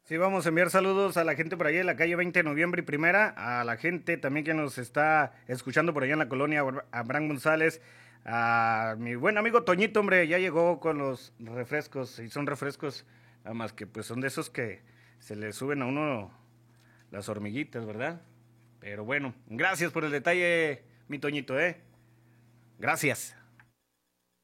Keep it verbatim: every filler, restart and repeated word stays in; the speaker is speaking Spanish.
Sí, vamos a enviar saludos a la gente por allá de la calle veinte de noviembre y primera, a la gente también que nos está escuchando por allá en la colonia Abra- Abraham González, a mi buen amigo Toñito, hombre, ya llegó con los refrescos, y son refrescos, nada más que pues son de esos que se le suben a uno las hormiguitas, ¿verdad? Pero bueno, gracias por el detalle, mi Toñito, ¿eh? Gracias.